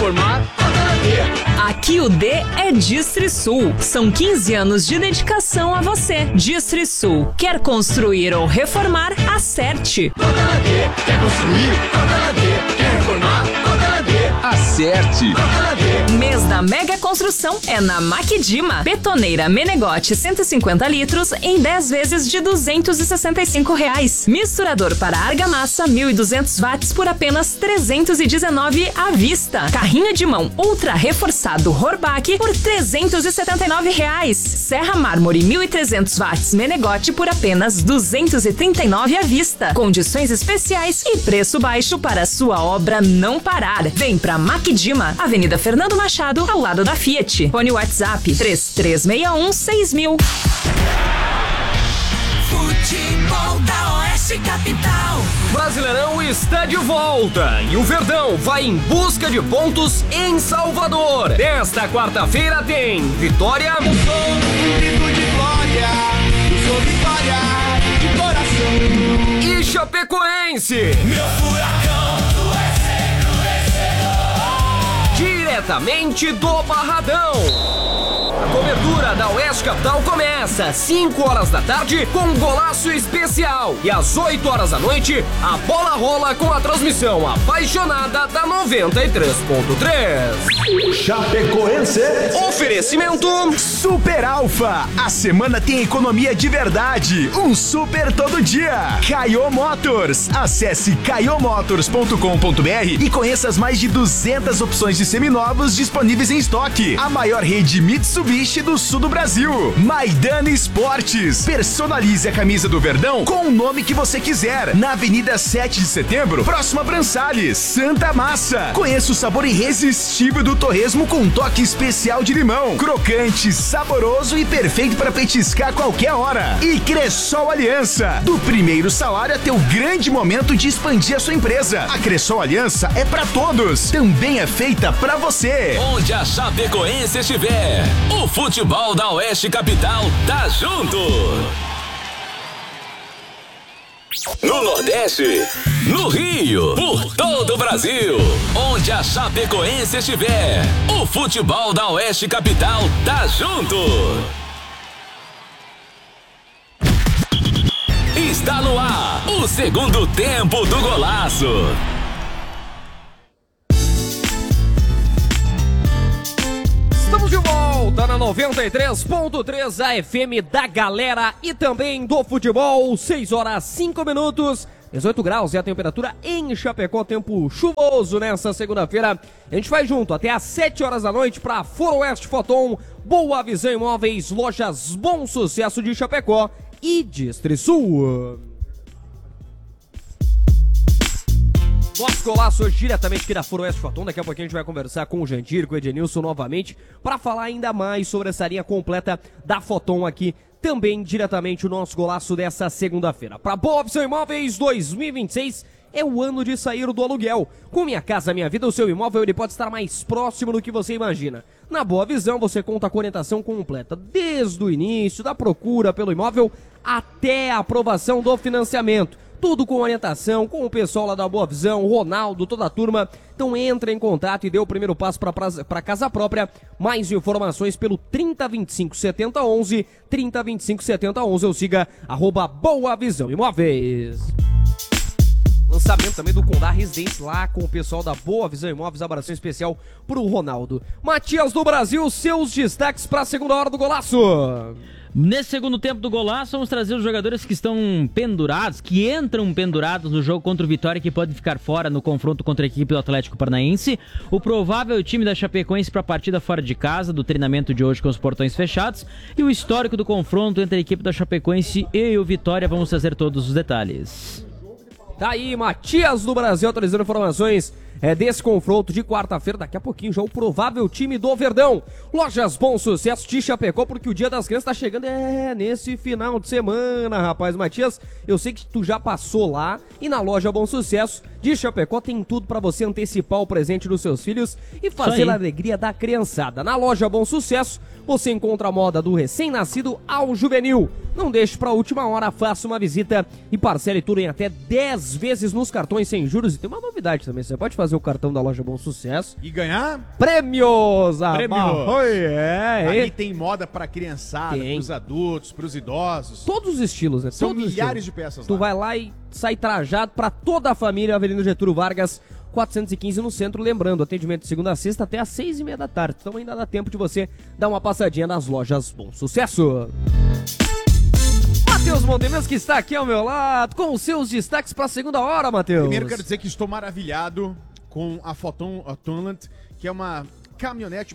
reformar? Aqui o D é Distrisul. São 15 anos de dedicação a você. Distrisul. Quer construir ou reformar? Acerte. Quer construir? Quer reformar? Acerte. Mês da Mega Construção é na Maquidima. Betoneira Menegote 150 litros em 10 vezes de R$265. Misturador para argamassa 1.200 watts por apenas R$319 à vista. Carrinho de mão ultra reforçado Horbach por R$379. Serra Mármore 1.300 watts Menegote por apenas R$239 à vista. Condições especiais e preço baixo para sua obra não parar. Vem pra Maquidima, Avenida Fernando Machado, ao lado da Fiat. Fone WhatsApp 3361-6000. Futebol da Oeste Capital. Brasileirão está de volta e o Verdão vai em busca de pontos em Salvador. Nesta quarta-feira tem Vitória. Eu sou um grito de glória, eu sou Vitória de coração. E Chapecoense. Meu furacão, tu és sempre o vencedor. Diretamente do Barradão. A cobertura da Oeste Capital começa às 5 horas da tarde com um golaço especial. E às 8 horas da noite, a bola rola com a transmissão apaixonada da 93.3. Chapecoense. Oferecimento Super Alfa. A semana tem economia de verdade. Um super todo dia. Caio Motors. Acesse caiomotors.com.br e conheça as mais de 200 opções de seminovos disponíveis em estoque. A maior rede Mitsubishi do sul do Brasil. Maidana Esportes. Personalize a camisa do Verdão com o nome que você quiser. Na Avenida 7 de Setembro, próxima a Brançales, Santa Massa. Conheça o sabor irresistível do torresmo com um toque especial de limão. Crocante, saboroso e perfeito para petiscar a qualquer hora. E Cressol Aliança. Do primeiro salário até o grande momento de expandir a sua empresa. A Cressol Aliança é para todos. Também é feita para você. Onde a Chapecoense estiver, o futebol da Oeste Capital tá junto. No Nordeste, no Rio, por todo o Brasil. Onde a Chapecoense estiver, o futebol da Oeste Capital tá junto. Está no ar o segundo tempo do Golaço. Estamos de volta na 93.3 a FM da galera e também do futebol. 6 horas 5 minutos, 18 graus é a temperatura em Chapecó, tempo chuvoso nessa segunda-feira. A gente vai junto até às 7 horas da noite para Foroeste Foton, Boa Visão Imóveis, Lojas Bom Sucesso de Chapecó e Distrisul. Nosso golaço hoje diretamente aqui da Foroeste Foton. Daqui a pouquinho a gente vai conversar com o Jandir, com o Edenilson novamente, para falar ainda mais sobre essa linha completa da Foton aqui, também diretamente o nosso golaço dessa segunda-feira. Para Boa Visão Imóveis 2026 é o ano de sair do aluguel. Com Minha Casa Minha Vida, o seu imóvel ele pode estar mais próximo do que você imagina. Na Boa Visão você conta com orientação completa, desde o início da procura pelo imóvel até a aprovação do financiamento. Tudo com orientação, com o pessoal lá da Boa Visão, Ronaldo, toda a turma. Então entra em contato e dê o primeiro passo para casa própria. Mais informações pelo 3025-7011, 3025-7011, ou siga @Boa Visão Imóveis. Lançamento também do Condá Residência lá com o pessoal da Boa Visão Imóveis. Abração especial pro Ronaldo. Matias do Brasil, seus destaques para a segunda hora do golaço. Nesse segundo tempo do golaço, vamos trazer os jogadores que estão pendurados, que entram pendurados no jogo contra o Vitória, que podem ficar fora no confronto contra a equipe do Atlético Paranaense. O provável time da Chapecoense para a partida fora de casa, do treinamento de hoje com os portões fechados. E o histórico do confronto entre a equipe da Chapecoense e o Vitória. Vamos trazer todos os detalhes. Tá aí, Matias do Brasil atualizando informações desse confronto de quarta-feira. Daqui a pouquinho já o provável time do Verdão. Lojas Bom Sucesso de Chapecó, porque o Dia das Crianças tá chegando nesse final de semana, rapaz. Matias, eu sei que tu já passou lá e na loja Bom Sucesso de Chapecó tem tudo para você antecipar o presente dos seus filhos e fazer a alegria da criançada. Na loja Bom Sucesso você encontra a moda do recém-nascido ao juvenil. Não deixe pra última hora, faça uma visita e parcele tudo em até 10 vezes nos cartões sem juros. E tem uma novidade também, você pode fazer o cartão da loja Bom Sucesso. E ganhar Prêmios! Aqui tem moda pra criançada, pros adultos, pros idosos. Todos os estilos, né? São Todos os milhares estilos. de peças lá. Tu vai lá e sai trajado pra toda a família, Avenida Getúlio Vargas, 415 no centro. Lembrando, atendimento de segunda a sexta até às 6h30 da tarde. Então ainda dá tempo de você dar uma passadinha nas lojas Bom Sucesso. Matheus Montemes, que está aqui ao meu lado, com os seus destaques para a segunda hora, Matheus. Primeiro quero dizer que estou maravilhado com a Photon Autoland, que é uma caminhonete,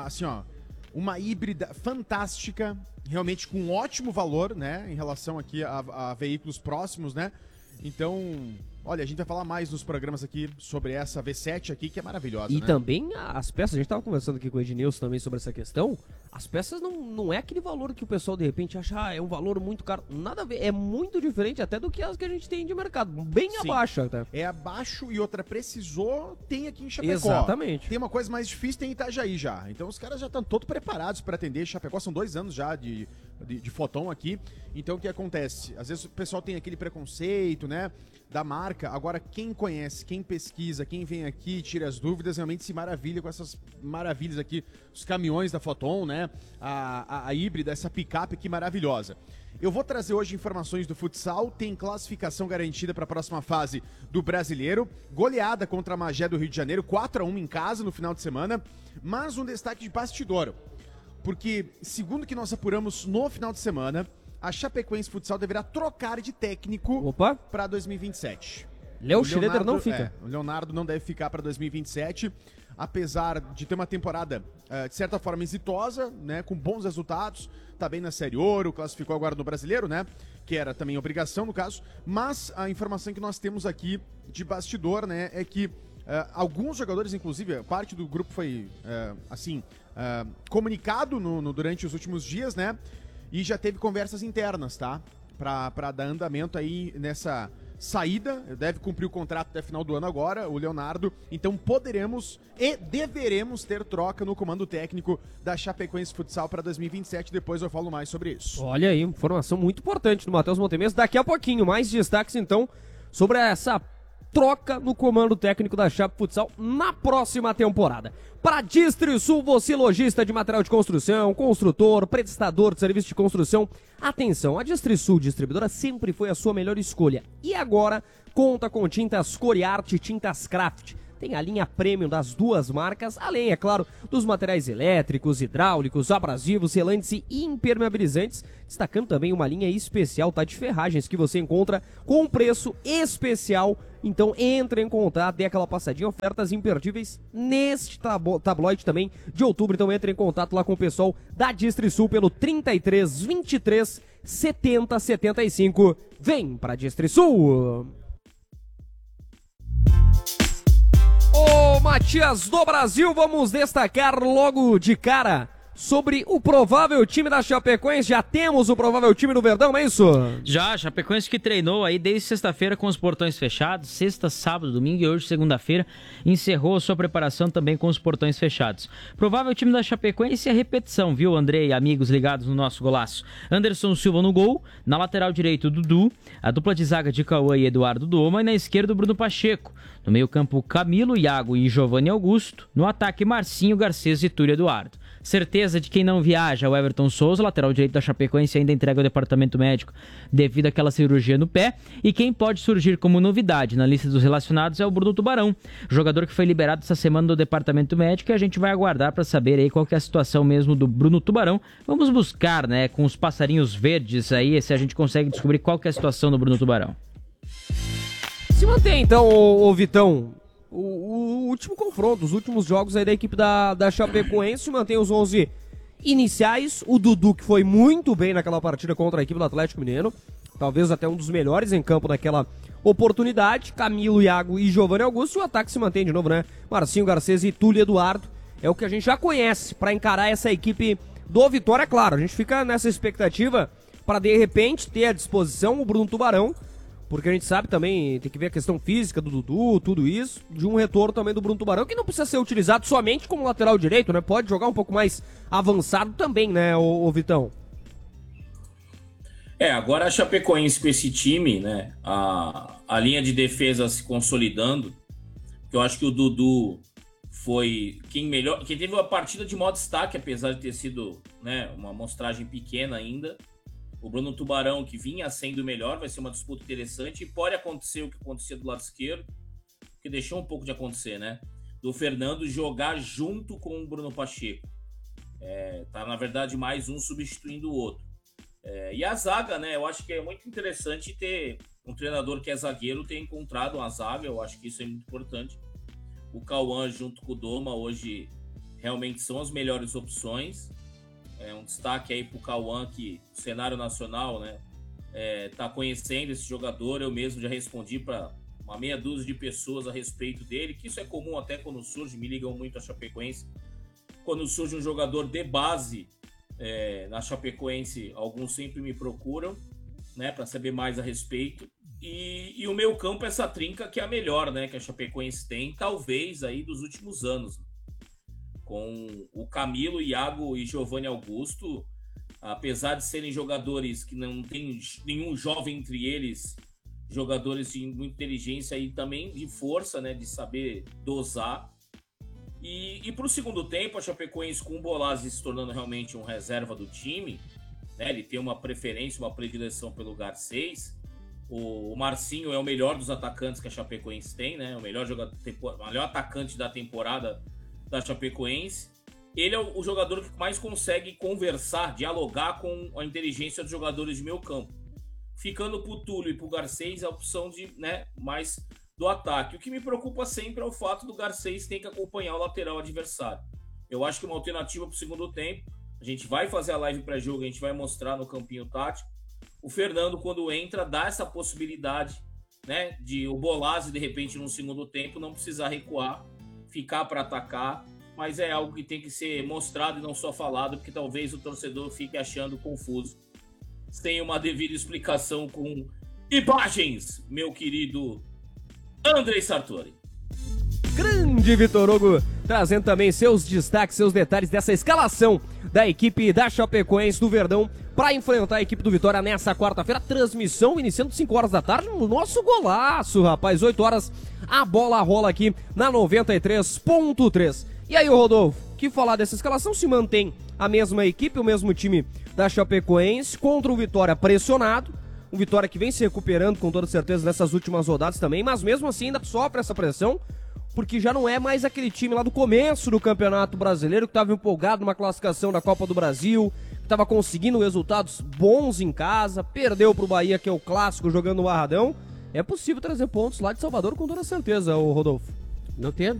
uma híbrida fantástica, realmente com um ótimo valor, né, em relação aqui a veículos próximos, né. Então, olha, a gente vai falar mais nos programas aqui sobre essa V7 aqui, que é maravilhosa, E né? também as peças, a gente estava conversando aqui com o Ednilson também sobre essa questão, as peças não é aquele valor que o pessoal de repente acha, é um valor muito caro, nada a ver, é muito diferente até do que as que a gente tem de mercado, bem Sim. abaixo até. É abaixo e outra precisou, tem aqui em Chapecó. Exatamente. Tem uma coisa mais difícil, tem em Itajaí já. Então os caras já estão todos preparados para atender Chapecó, são 2 anos já de Photon aqui. Então o que acontece? Às vezes o pessoal tem aquele preconceito, né, da marca. Agora quem conhece, quem pesquisa, quem vem aqui, tira as dúvidas, realmente se maravilha com essas maravilhas aqui, os caminhões da Photon, né, a híbrida, essa picape aqui maravilhosa. Eu vou trazer hoje informações do futsal, tem classificação garantida para a próxima fase do Brasileiro, goleada contra a Magé do Rio de Janeiro, 4-1 em casa no final de semana, mas um destaque de bastidor, porque segundo que nós apuramos no final de semana, a Chapecoense Futsal deverá trocar de técnico para 2027. Léo Schroeder não fica. O Leonardo não deve ficar para 2027, apesar de ter uma temporada, de certa forma, exitosa, né, com bons resultados, tá bem na Série Ouro, classificou agora no Brasileiro, né, que era também obrigação no caso, mas a informação que nós temos aqui de bastidor, né, é que alguns jogadores, inclusive, parte do grupo foi, comunicado durante os últimos dias, né, e já teve conversas internas, tá, pra dar andamento aí nessa saída, deve cumprir o contrato até final do ano agora, o Leonardo, então poderemos e deveremos ter troca no comando técnico da Chapecoense Futsal para 2027, depois eu falo mais sobre isso. Olha aí, informação muito importante do Matheus Montemes, daqui a pouquinho, mais destaques então sobre essa troca no comando técnico da Chape Futsal na próxima temporada. Para DistriSul, você lojista de material de construção, construtor, prestador de serviço de construção, atenção, a DistriSul distribuidora sempre foi a sua melhor escolha e agora conta com tintas Coriarte e tintas Craft. Tem a linha premium das duas marcas, além, é claro, dos materiais elétricos, hidráulicos, abrasivos, selantes e impermeabilizantes, destacando também uma linha especial, tá, de ferragens que você encontra com um preço especial. Então entre em contato, dê aquela passadinha, ofertas imperdíveis neste tabloide também de outubro. Então entre em contato lá com o pessoal da DistriSul pelo 33 23 70 75. Vem pra DistriSul! Ô Matias do Brasil, vamos destacar logo de cara sobre o provável time da Chapecoense. Já temos o provável time do Verdão, é isso? Já, Chapecoense que treinou aí desde sexta-feira com os portões fechados, sexta, sábado, domingo e hoje, segunda-feira, encerrou a sua preparação também com os portões fechados. Provável time da Chapecoense é repetição, viu, André e amigos ligados no nosso golaço. Anderson Silva no gol, na lateral direito Dudu, a dupla de zaga de Cauã e Eduardo Doma e na esquerda Bruno Pacheco. No meio campo Camilo, Iago e Giovanni Augusto, no ataque Marcinho, Garcês e Túlio Eduardo. Certeza de quem não viaja, o Everton Souza, lateral direito da Chapecoense, ainda entrega ao departamento médico devido àquela cirurgia no pé. E quem pode surgir como novidade na lista dos relacionados é o Bruno Tubarão, jogador que foi liberado essa semana do departamento médico, e a gente vai aguardar para saber aí qual que é a situação mesmo do Bruno Tubarão. Vamos buscar, né, com os passarinhos verdes aí, se a gente consegue descobrir qual que é a situação do Bruno Tubarão. Se mantém então, o Vitão, o último confronto, os últimos jogos aí da equipe da Chapecoense, mantém os 11 iniciais, o Dudu que foi muito bem naquela partida contra a equipe do Atlético Mineiro, talvez até um dos melhores em campo naquela oportunidade, Camilo, Iago e Giovanni Augusto, e o ataque se mantém de novo, né, Marcinho, Garcês e Túlio Eduardo, é o que a gente já conhece para encarar essa equipe do Vitória, claro, a gente fica nessa expectativa para de repente ter à disposição o Bruno Tubarão, porque a gente sabe também, tem que ver a questão física do Dudu, tudo isso, de um retorno também do Bruno Tubarão, que não precisa ser utilizado somente como lateral direito, né? Pode jogar um pouco mais avançado também, né, o Vitão? Agora a Chapecoense com esse time, né? A linha de defesa se consolidando. Eu acho que o Dudu foi quem teve uma partida de maior destaque, apesar de ter sido, né, uma amostragem pequena ainda. O Bruno Tubarão, que vinha sendo o melhor, vai ser uma disputa interessante. E pode acontecer o que acontecia do lado esquerdo, que deixou um pouco de acontecer, né? Do Fernando jogar junto com o Bruno Pacheco. Tá, na verdade, mais um substituindo o outro. E a zaga, né? Eu acho que é muito interessante ter um treinador que é zagueiro ter encontrado uma zaga. Eu acho que isso é muito importante. O Cauã junto com o Doma hoje realmente são as melhores opções. Um destaque aí pro Cauã, que o cenário nacional, né, tá conhecendo esse jogador. Eu mesmo já respondi para uma meia dúzia de pessoas a respeito dele, que isso é comum até quando surge, me ligam muito a Chapecoense. Quando surge um jogador de base na Chapecoense, alguns sempre me procuram, né, para saber mais a respeito. E o meio campo, essa trinca que é a melhor, né, que a Chapecoense tem, talvez aí dos últimos anos. Com o Camilo, Iago e Giovanni Augusto, apesar de serem jogadores que não tem nenhum jovem entre eles, jogadores de muita inteligência e também de força, né, de saber dosar. E para o segundo tempo, a Chapecoense com o Bolazzi se tornando realmente um reserva do time, né, ele tem uma preferência, uma predileção pelo Garcês. O Marcinho é o melhor dos atacantes que a Chapecoense tem, né, o melhor atacante da temporada da Chapecoense. Ele é o jogador que mais consegue conversar, dialogar com a inteligência dos jogadores de meio campo. Ficando pro Túlio e pro Garcês a opção de, né, mais do ataque. O que me preocupa sempre é o fato do Garcês ter que acompanhar o lateral adversário. Eu acho que uma alternativa pro segundo tempo, a gente vai fazer a live pré-jogo, a gente vai mostrar no campinho tático. O Fernando, quando entra, dá essa possibilidade, né, de o Bolazzi, de repente, no segundo tempo, não precisar recuar, ficar para atacar, mas é algo que tem que ser mostrado e não só falado, porque talvez o torcedor fique achando confuso, sem uma devida explicação com imagens, meu querido Andrei Sartori. Grande Vitor Hugo, trazendo também seus destaques, seus detalhes dessa escalação da equipe da Chapecoense do Verdão para enfrentar a equipe do Vitória nessa quarta-feira. Transmissão iniciando 5 horas da tarde no nosso golaço, rapaz. 8 horas a bola rola aqui na 93.3. E aí, Rodolfo, o que falar dessa escalação? Se mantém a mesma equipe, o mesmo time da Chapecoense contra o Vitória pressionado. O Vitória que vem se recuperando com toda certeza nessas últimas rodadas também, mas mesmo assim ainda sofre essa pressão, porque já não é mais aquele time lá do começo do Campeonato Brasileiro que estava empolgado numa classificação da Copa do Brasil, que estava conseguindo resultados bons em casa, perdeu pro Bahia, que é o clássico, jogando no Barradão. É possível trazer pontos lá de Salvador com toda certeza, Rodolfo. Não tenha